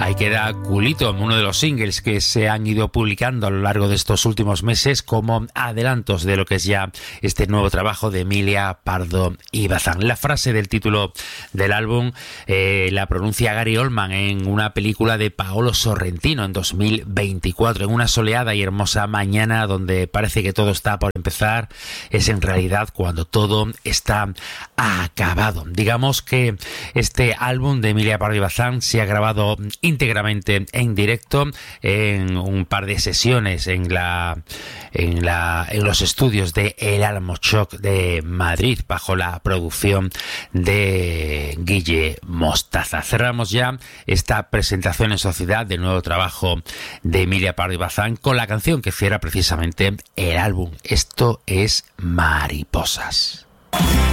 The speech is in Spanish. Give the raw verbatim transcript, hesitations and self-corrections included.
Ahí queda Culito, uno de los singles que se han ido publicando a lo largo de estos últimos meses como adelantos de lo que es ya este nuevo trabajo de Emilia Pardo y Bazán. La frase del título del álbum eh, la pronuncia Gary Oldman en una película de Paolo Sorrentino en dos mil veinticuatro. En una soleada y hermosa mañana donde parece que todo está por empezar, es en realidad cuando todo está acabado. Digamos que este álbum de Emilia Pardo y Bazán se ha grabado íntegramente en directo en un par de sesiones en la en la en los estudios de El Álamo Choc de Madrid bajo la producción de Guille Mostaza. Cerramos ya esta presentación en sociedad del nuevo trabajo de Emilia Pardo y Bazán con la canción que cierra precisamente el álbum. Esto es Mariposas.